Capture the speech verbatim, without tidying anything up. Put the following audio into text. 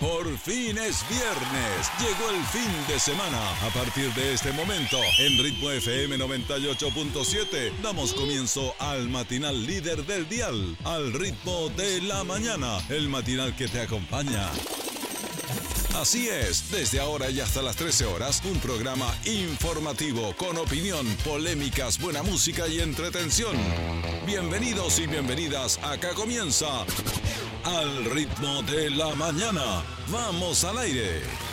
Por fin es viernes, llegó el fin de semana. A partir de este momento, en Ritmo F M noventa y ocho punto siete, damos comienzo al matinal líder del dial, al ritmo de la mañana, el matinal que te acompaña. Así es, desde ahora y hasta las trece horas, un programa informativo con opinión, polémicas, buena música y entretención. Bienvenidos y bienvenidas, acá comienza Al Ritmo de la Mañana. ¡Vamos al aire!